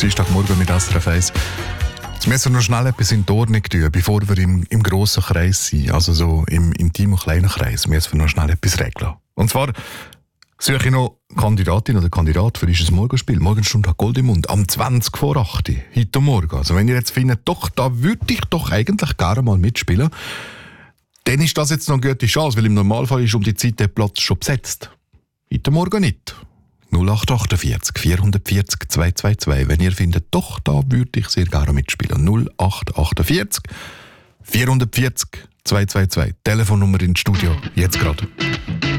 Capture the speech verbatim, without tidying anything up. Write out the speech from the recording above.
Dienstagmorgen mit S R F eins. Jetzt müssen wir noch schnell etwas in die Ordnung tun, bevor wir im, im grossen Kreis sind, also so im intimen und kleinen Kreis, müssen wir noch schnell etwas regeln. Und zwar suche ich noch Kandidatin oder Kandidat für dieses Morgenspiel. Morgenstunde hat Gold im Mund, am zwanzig vor acht, heute Morgen. Also wenn ihr jetzt findet, doch, da würde ich doch eigentlich gerne mal mitspielen, dann ist das jetzt noch eine gute Chance, weil im Normalfall ist um die Zeit der Platz schon besetzt. Heute Morgen nicht. null acht achtundvierzig vierhundertvierzig zweihundertzweiundzwanzig. Wenn ihr findet, doch, da würde ich sehr gerne mitspielen. null acht achtundvierzig vierhundertvierzig zweihundertzweiundzwanzig. Telefonnummer ins Studio, jetzt gerade.